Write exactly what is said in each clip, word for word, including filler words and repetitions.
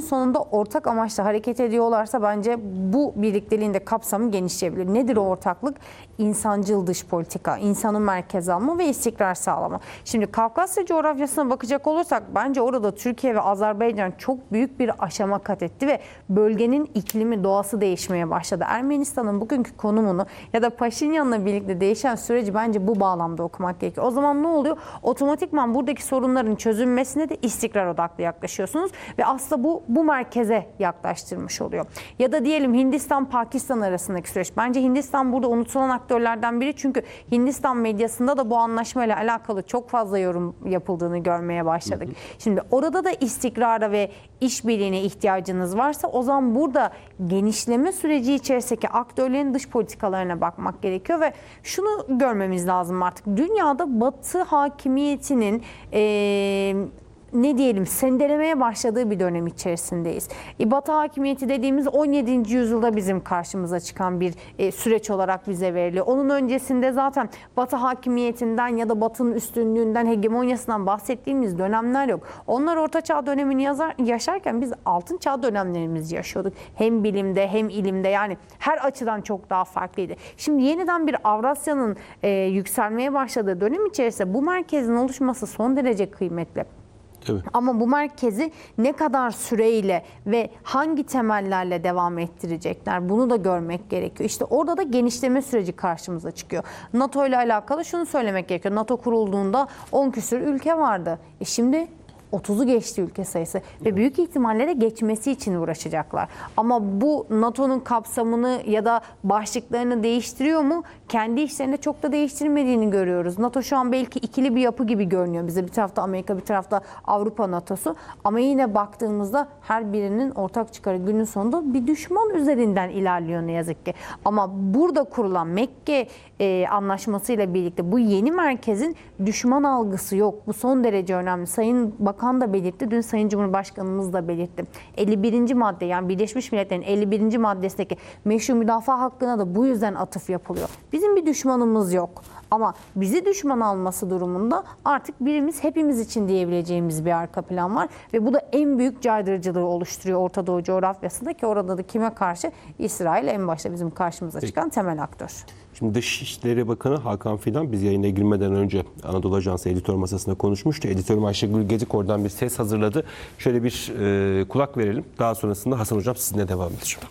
sonunda ortak amaçla hareket ediyorlarsa bence bu birlikteliğin de kapsamı genişleyebilir. Nedir o ortaklık? İnsancıl dış politika, insanı merkeze alma ve istikrar sağlama. Şimdi Kafkasya coğrafyasına bakacak olursak bence orada Türkiye ve Azerbaycan çok büyük bir aşama kat etti ve bölgenin iklimi, doğası değişmeye başladı. Ermenistan'ın bugünkü konumunu ya da Paşinyan'la birlikte değişen süreci bence bu bağlamda okumak gerekiyor. O zaman ne oluyor? Otomatikman buradaki sorunların çözülmesine de istikrar odaklı yaklaşıyorsunuz ve aslında bu bu merkeze yaklaştırmış oluyor. Ya da diyelim Hindistan-Pakistan arasındaki süreç. Bence Hindistan burada unutulan aktörlerden biri, çünkü Hindistan medyasında da bu anlaşmayla alakalı çok fazla yorum yapıldığını görmeye başladık. Hı hı. Şimdi orada da istikrara ve işbirliğine ihtiyacınız varsa o zaman burada genişleme süreci içerisindeki aktörlerin dış politikalarına bakmak gerekiyor ve şunu görmemiz lazım artık. Dünyada Batı hakimiyetinin ee, ne diyelim sendelemeye başladığı bir dönem içerisindeyiz. E, Batı hakimiyeti dediğimiz on yedinci yüzyılda bizim karşımıza çıkan bir e, süreç olarak bize veriliyor. Onun öncesinde zaten Batı hakimiyetinden ya da Batı'nın üstünlüğünden, hegemonyasından bahsettiğimiz dönemler yok. Onlar Orta Çağ dönemini yazar, yaşarken biz Altın Çağ dönemlerimizi yaşıyorduk. Hem bilimde hem ilimde, yani her açıdan çok daha farklıydı. Şimdi yeniden bir Avrasya'nın e, yükselmeye başladığı dönem içerisinde bu merkezin oluşması son derece kıymetli. Evet. Ama bu merkezi ne kadar süreyle ve hangi temellerle devam ettirecekler, bunu da görmek gerekiyor. İşte orada da genişleme süreci karşımıza çıkıyor. NATO ile alakalı şunu söylemek gerekiyor. NATO kurulduğunda on küsur ülke vardı. E şimdi otuzu geçti ülke sayısı ve büyük ihtimalle de geçmesi için uğraşacaklar. Ama bu NATO'nun kapsamını ya da başlıklarını değiştiriyor mu? Kendi işlerinde çok da değiştirmediğini görüyoruz. NATO şu an belki ikili bir yapı gibi görünüyor bize. Bir tarafta Amerika, bir tarafta Avrupa NATO'su. Ama yine baktığımızda her birinin ortak çıkarı günün sonunda bir düşman üzerinden ilerliyor ne yazık ki. Ama burada kurulan Mekke e, anlaşmasıyla birlikte bu yeni merkezin düşman algısı yok. Bu son derece önemli. Sayın Bakan da belirtti. Dün Sayın Cumhurbaşkanımız da belirtti. elli birinci madde, yani Birleşmiş Milletler'in elli birinci maddesindeki meşru müdafaa hakkına da bu yüzden atıf yapılıyor. Bizim bir düşmanımız yok. Ama bizi düşman alması durumunda artık birimiz hepimiz için diyebileceğimiz bir arka plan var. Ve bu da en büyük caydırıcılığı oluşturuyor Orta Doğu coğrafyasında, ki orada da kime karşı? İsrail en başta bizim karşımıza çıkan temel aktör. Şimdi Dışişleri Bakanı Hakan Fidan biz yayına girmeden önce Anadolu Ajansı editör masasında konuşmuştu. Editörüm Ayşegül Gedik oradan bir ses hazırladı. Şöyle bir e, kulak verelim. Daha sonrasında Hasan Hocam sizinle devam edeceğim.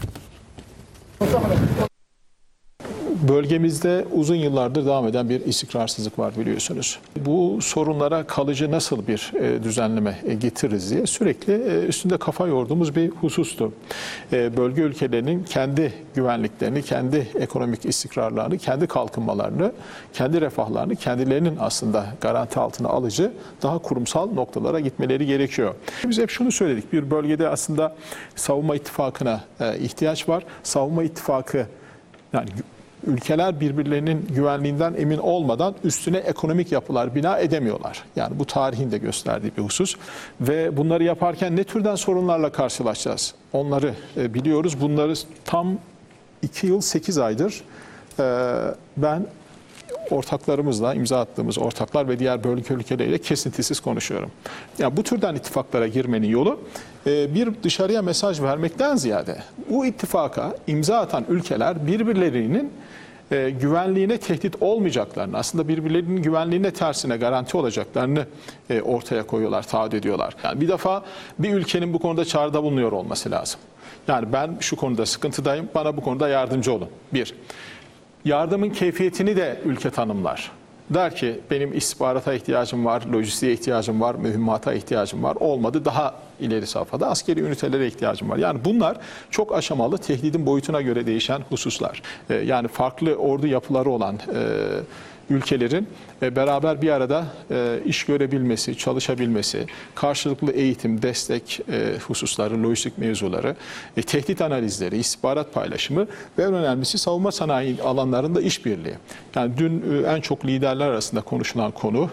Bölgemizde uzun yıllardır devam eden bir istikrarsızlık var biliyorsunuz. Bu sorunlara kalıcı nasıl bir düzenleme getiririz diye sürekli üstünde kafa yorduğumuz bir husustu. Bölge ülkelerinin kendi güvenliklerini, kendi ekonomik istikrarlarını, kendi kalkınmalarını, kendi refahlarını kendilerinin aslında garanti altına alıcı daha kurumsal noktalara gitmeleri gerekiyor. Biz hep şunu söyledik, bir bölgede aslında savunma ittifakına ihtiyaç var. Savunma ittifakı, yani ülkeler birbirlerinin güvenliğinden emin olmadan üstüne ekonomik yapılar bina edemiyorlar. Yani bu tarihin de gösterdiği bir husus. Ve bunları yaparken ne türden sorunlarla karşılaşacağız? Onları e, biliyoruz. Bunları tam iki yıl sekiz aydır e, ben ortaklarımızla, imza attığımız ortaklar ve diğer bölge ülkeleriyle kesintisiz konuşuyorum. Yani bu türden ittifaklara girmenin yolu e, bir dışarıya mesaj vermekten ziyade bu ittifaka imza atan ülkeler birbirlerinin e, güvenliğine tehdit olmayacaklarını, aslında birbirlerinin güvenliğine tersine garanti olacaklarını e, ortaya koyuyorlar, taahhüt ediyorlar. Yani bir defa bir ülkenin bu konuda çağrıda bulunuyor olması lazım. Yani ben şu konuda sıkıntıdayım, bana bu konuda yardımcı olun. Bir. Yardımın keyfiyetini de ülke tanımlar. Der ki benim istihbarata ihtiyacım var, lojistiğe ihtiyacım var, mühimmata ihtiyacım var. Olmadı daha ileri safhada askeri ünitelere ihtiyacım var. Yani bunlar çok aşamalı, tehdidin boyutuna göre değişen hususlar. Ee, yani farklı ordu yapıları olan e, ülkelerin beraber bir arada iş görebilmesi, çalışabilmesi, karşılıklı eğitim, destek hususları, lojistik mevzuları, tehdit analizleri, istihbarat paylaşımı ve en önemlisi savunma sanayi alanlarında işbirliği. Yani dün en çok liderler arasında konuşulan konu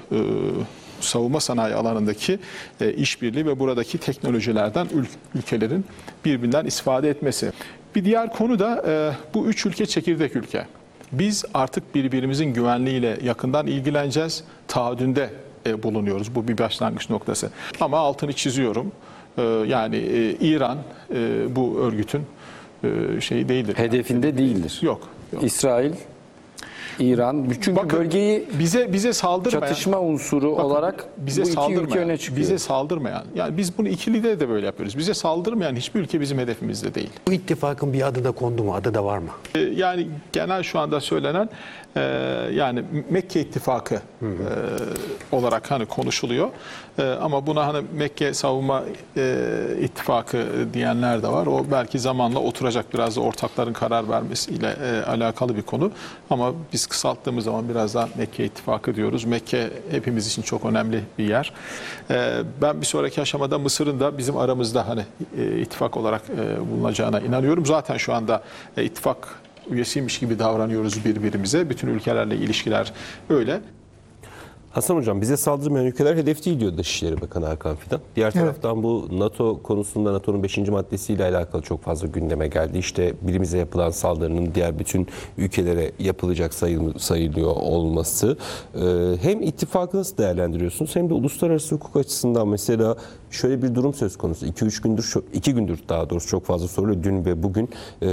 savunma sanayi alanındaki işbirliği ve buradaki teknolojilerden ülkelerin birbirinden istifade etmesi. Bir diğer konu da bu üç ülke çekirdek ülke. Biz artık birbirimizin güvenliğiyle yakından ilgileneceğiz. Taahhüdünde bulunuyoruz. Bu bir başlangıç noktası. Ama altını çiziyorum. E, yani e, İran e, bu örgütün e, şeyi değildir. Hedefinde değildir. Yok. yok. İsrail, İran, çünkü Bakın, bölgeyi bize bize saldırmayan, çatışma unsuru bakın, olarak bize bu iki ülke saldırmayan, öne çıkıyor. bize saldırmayan, yani biz bunu ikilide de böyle yapıyoruz. Bize saldırmayan hiçbir ülke bizim hedefimizde değil. Bu ittifakın bir adı da kondu mu? Adı da var mı? E, yani genel şu anda söylenen e, yani Mekke ittifakı e, olarak hani konuşuluyor. E, ama buna hani Mekke savunma e, ittifakı diyenler de var. O belki zamanla oturacak, biraz da ortakların karar vermesiyle e, alakalı bir konu. Ama biz kısalttığımız zaman biraz daha Mekke ittifakı diyoruz. Mekke hepimiz için çok önemli bir yer. E, ben bir sonraki aşamada Mısır'ın da bizim aramızda hani e, ittifak olarak e, bulunacağına inanıyorum. Zaten şu anda e, ittifak üyesiymiş gibi davranıyoruz birbirimize. Bütün ülkelerle ilişkiler öyle. Hasan Hocam, bize saldırmayan ülkeler hedef değil diyor Dışişleri Bakanı Hakan Fidan. Diğer taraftan bu NATO konusunda NATO'nun beşinci maddesiyle alakalı çok fazla gündeme geldi. İşte birimize yapılan saldırının diğer bütün ülkelere yapılacak sayılıyor olması. Ee, hem ittifakı nasıl değerlendiriyorsunuz hem de uluslararası hukuk açısından mesela şöyle bir durum söz konusu. iki üç gündür, iki gündür daha doğrusu çok fazla soruluyor dün ve bugün.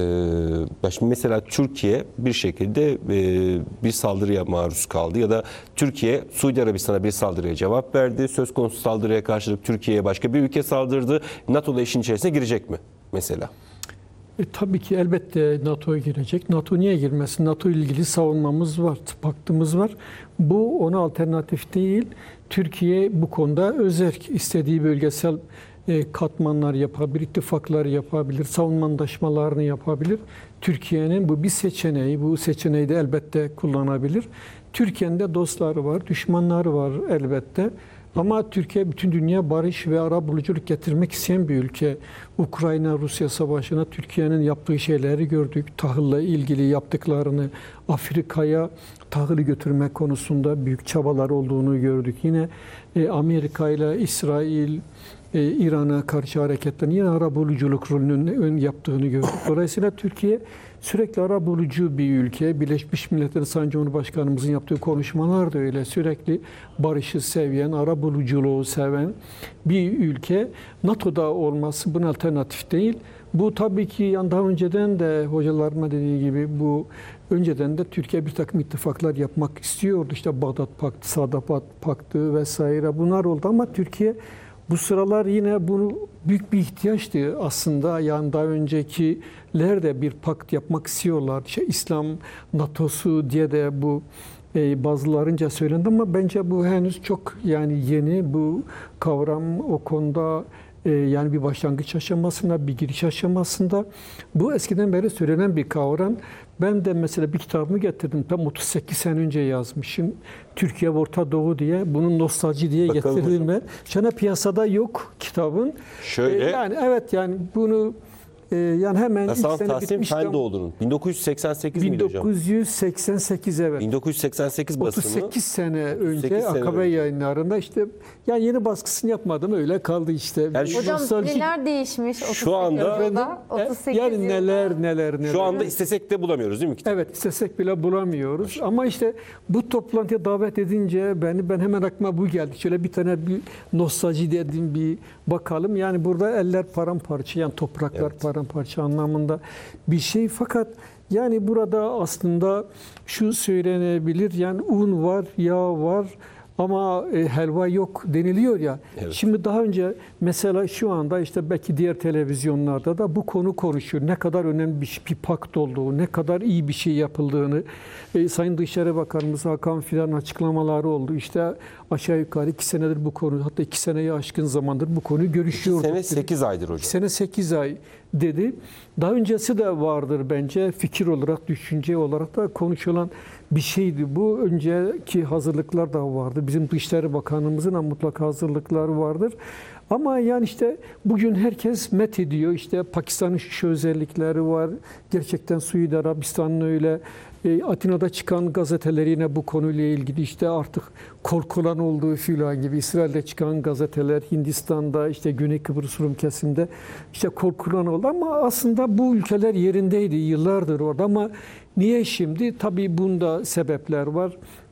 Ee, şimdi mesela Türkiye bir şekilde e, bir saldırıya maruz kaldı ya da Türkiye Suudi Arabistan'a bir saldırıya cevap verdi. Söz konusu saldırıya karşılık Türkiye'ye başka bir ülke saldırdı. NATO da işin içerisine girecek mi mesela? E, tabii ki elbette NATO'ya girecek. NATO niye girmesin? NATO ile ilgili savunmamız var, paktımız var. Bu ona alternatif değil. Türkiye bu konuda özerk, istediği bölgesel e, katmanlar yapabilir, ittifaklar yapabilir, savunma anlaşmalarını yapabilir. Türkiye'nin bu bir seçeneği, bu seçeneği de elbette kullanabilir. Türkiye'nin de dostları var, düşmanları var elbette. Ama Türkiye bütün dünya barış ve arabuluculuk getirmek isteyen bir ülke. Ukrayna-Rusya savaşına Türkiye'nin yaptığı şeyleri gördük. Tahılla ilgili yaptıklarını, Afrika'ya tahılı götürmek konusunda büyük çabalar olduğunu gördük. Yine e, Amerika ile İsrail, e, İran'a karşı hareketlerin yine arabuluculuk rolünün ön yaptığını gördük. Dolayısıyla Türkiye sürekli arabulucu bir ülke. Birleşmiş Milletler Sayın Cumhurbaşkanımızın yaptığı konuşmalar da öyle. Sürekli barışı seven, arabuluculuğu seven bir ülke. NATO'da olması bunun alternatif değil. Bu tabii ki yani daha önceden de hocalarıma dediği gibi bu önceden de Türkiye bir takım ittifaklar yapmak istiyordu. İşte Bağdat Paktı, Sadabat Paktı vesaire bunlar oldu ama Türkiye bu sıralar yine bunu büyük bir ihtiyaçtı aslında. Yani daha öncekiler de bir pakt yapmak istiyorlar. İşte İslam NATO'su diye de bu e, bazılarınca söylendi ama bence bu henüz çok yani yeni bu kavram o konuda e, yani bir başlangıç aşamasında, bir giriş aşamasında. Bu eskiden beri söylenen bir kavram. Ben de mesela bir kitabımı getirdim. Tam otuz sekiz sene önce yazmışım. Türkiye ve Orta Doğu diye. Bunun nostalji diye Bakalım getirdim ben. Şu an piyasada yok kitabın. Şöyle. Ee, yani evet yani bunu e, yani hemen ilk Hasan sene Tahsin bitmişti. Fendoğlu'nun bin dokuz yüz seksen sekiz miydi hocam? bin dokuz yüz seksen sekiz evet. bin dokuz yüz seksen sekiz basımı. otuz sekiz sene önce sekiz sene Akabe önce. yayınlarında işte yani yeni baskısını yapmadım öyle kaldı işte. Yani şu- Hocam Nostaljik- neler değişmiş? otuz sekiz Şu anda- yılda, otuz sekiz yani yılda. neler neler neler. Şu anda istesek de bulamıyoruz değil mi kitap? Evet istesek bile bulamıyoruz. Ama işte bu toplantıya davet edince beni ben hemen aklıma bu geldi. Şöyle bir tane bir nostalji dediğim bir bakalım. Yani burada eller paramparça yani topraklar Evet. paramparça anlamında bir şey. Fakat yani burada aslında şu söylenebilir. Yani un var, yağ var. Ama e, helva yok deniliyor ya. Evet. Şimdi daha önce mesela şu anda işte belki diğer televizyonlarda da bu konu konuşuyor. Ne kadar önemli bir, bir pakt olduğu, ne kadar iyi bir şey yapıldığını. E, Sayın Dışişleri Bakanımız Hakan Fidan'ın açıklamaları oldu. İşte aşağı yukarı iki senedir bu konu, hatta iki seneyi aşkın zamandır bu konuyu görüşüyorduk. Sene dedi. sekiz aydır hocam. İki sene sekiz ay dedi. Daha öncesi de vardır bence fikir olarak, düşünce olarak da konuşulan bir şeydi. Bu önceki hazırlıklar da vardı. Bizim Dışişleri Bakanımızın da mutlaka hazırlıkları vardır. Ama yani işte bugün herkes met ediyor. İşte Pakistan'ın şu özellikleri var. Gerçekten Suudi Arabistan'ın öyle. E, Atina'da çıkan gazeteler yine bu konuyla ilgili işte artık korkulan olduğu filan gibi. İsrail'de çıkan gazeteler, Hindistan'da işte Güney Kıbrıs Rum kesimde işte korkulan oldu. Ama aslında bu ülkeler yerindeydi yıllardır orada ama niye şimdi? Tabii bunda sebepler var.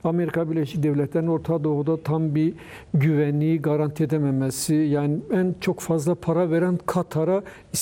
Amerika Birleşik Devletleri'nin Orta Doğu'da tam bir güvenliği garanti edememesi, yani en çok fazla para veren Katar'a